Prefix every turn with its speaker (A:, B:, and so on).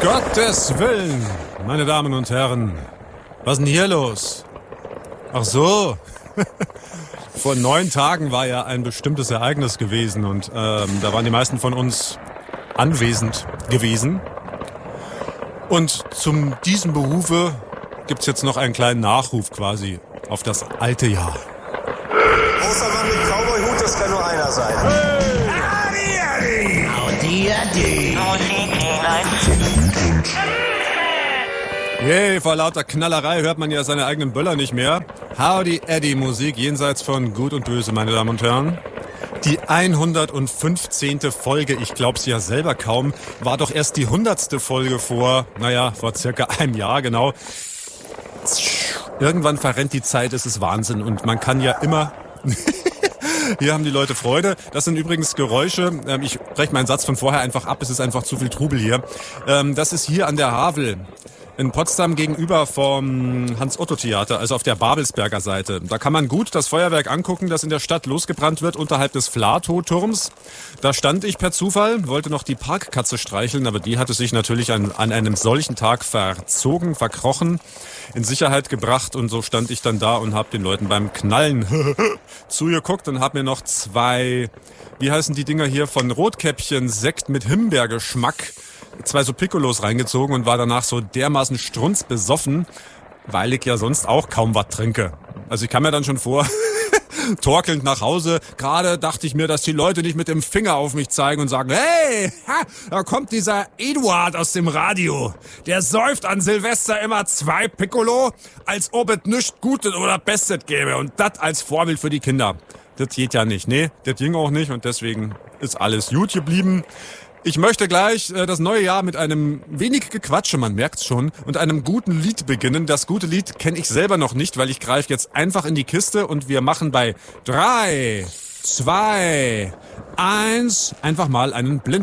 A: Gottes Willen, meine Damen und Herren, was ist denn hier los? Ach so, vor 9 Tagen war ja ein bestimmtes Ereignis gewesen und da waren die meisten von uns anwesend gewesen. Und zum diesem Behufe gibt's jetzt noch einen kleinen Nachruf quasi auf das alte Jahr.
B: Großer Mann mit Cowboy-Hut, das kann nur einer sein.
A: Yay, vor lauter Knallerei hört man ja seine eigenen Böller nicht mehr. Howdy Eddie Musik jenseits von Gut und Böse, meine Damen und Herren. Die 115. Folge, ich glaub's ja selber kaum, war doch erst die 100. Folge vor circa einem Jahr, genau. Irgendwann verrennt die Zeit, es ist Wahnsinn und man kann ja immer... Hier haben die Leute Freude. Das sind übrigens Geräusche. Ich breche meinen Satz von vorher einfach ab. Es ist einfach zu viel Trubel hier. Das ist hier an der Havel in Potsdam gegenüber vom Hans-Otto-Theater, also auf der Babelsberger Seite. Da kann man gut das Feuerwerk angucken, das in der Stadt losgebrannt wird, unterhalb des Flatow-Turms. Da stand ich per Zufall, wollte noch die Parkkatze streicheln, aber die hatte sich natürlich an einem solchen Tag verzogen, verkrochen, in Sicherheit gebracht und so stand ich dann da und habe den Leuten beim Knallen zugeguckt und habe mir noch 2, wie heißen die Dinger hier, von Rotkäppchen Sekt mit Himbeergeschmack, 2 so Piccolos reingezogen und war danach so dermaßen strunzbesoffen, weil ich ja sonst auch kaum was trinke. Also ich kam mir dann schon vor, torkelnd nach Hause. Gerade dachte ich mir, dass die Leute nicht mit dem Finger auf mich zeigen und sagen, hey, da kommt dieser Eduard aus dem Radio. Der säuft an Silvester immer 2 Piccolo, als ob es nichts Gutes oder Bestes gäbe. Und das als Vorbild für die Kinder. Das geht ja nicht. Nee, das ging auch nicht und deswegen ist alles gut geblieben. Ich möchte gleich das neue Jahr mit einem wenig Gequatsche, man merkt's schon, und einem guten Lied beginnen. Das gute Lied kenne ich selber noch nicht, weil ich greife jetzt einfach in die Kiste und wir machen bei 3, 2, 1 einfach mal einen Blindschlag.